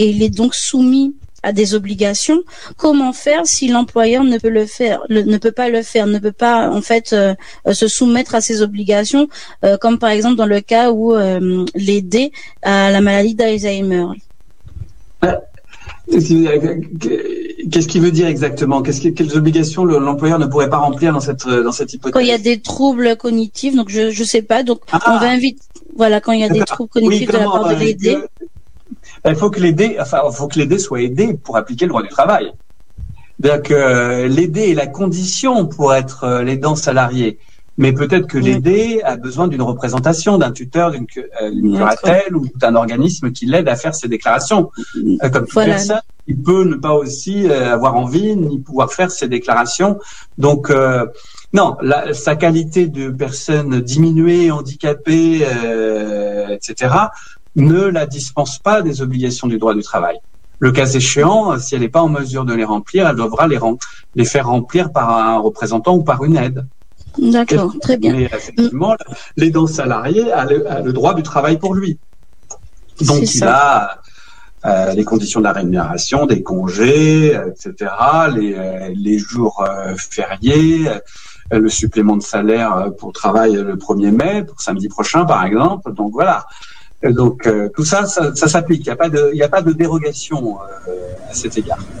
et il est donc soumis à des obligations. Comment faire si l'employeur ne peut pas en fait se soumettre à ces obligations, comme par exemple dans le cas où l'aider à la maladie d'Alzheimer. Qu'est-ce qu'il veut dire exactement? Quelles obligations l'employeur ne pourrait pas remplir dans cette hypothèse? Quand il y a des troubles cognitifs, donc je sais pas, donc on va inviter, voilà, quand il y a des troubles cognitifs de la part de l'aider. Il faut que l'aider soit aidé pour appliquer le droit du travail. C'est-à-dire que l'aider est la condition pour être l'aidant salarié. Mais peut-être que l'aider a besoin d'une représentation, d'un tuteur, d'une curatelle ou d'un organisme qui l'aide à faire ses déclarations. Comme toute personne, il peut ne pas aussi avoir envie ni pouvoir faire ses déclarations. Donc, non, sa qualité de personne diminuée, handicapée, etc., ne la dispense pas des obligations du droit du travail. Le cas échéant, si elle n'est pas en mesure de les remplir, elle devra les faire remplir par un représentant ou par une aide. D'accord, très bien. Mais effectivement, l'aidant salarié a le droit du travail pour lui. Donc il a les conditions de la rémunération, des congés, etc., les jours fériés, le supplément de salaire pour travail le 1er mai, pour samedi prochain par exemple. Donc voilà. Donc tout ça s'applique. Il n'y a pas de dérogation à cet égard.